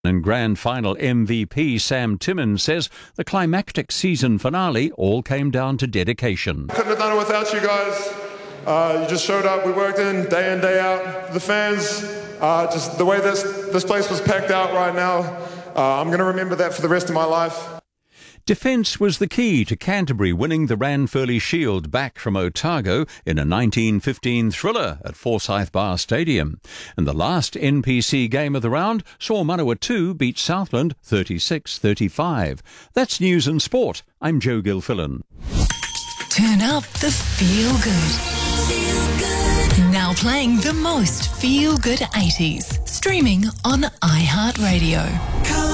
And grand final MVP Sam Timmins says the climactic season finale all came down to dedication. Couldn't have done it without you guys. You just showed up. We worked in day out. The fans, just the way this place was packed out right now, I'm going to remember that for the rest of my life. Defence was the key to Canterbury winning the Ranfurly Shield back from Otago in a 1915 thriller at Forsyth Bar Stadium. And the last NPC game of the round saw Manawa 2 beat Southland 36-35. That's News and Sport. I'm Joe Gilfillan. Turn up the feel-good. Now playing the most feel-good 80s. Streaming on iHeartRadio.